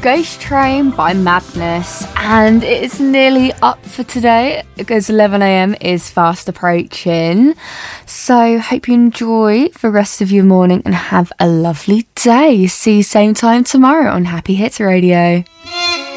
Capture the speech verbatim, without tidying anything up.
Ghost Train by Madness, and it's nearly up for today because eleven a m is fast approaching. So hope you enjoy the rest of your morning and have a lovely day. See you same time tomorrow on Happy Hits Radio.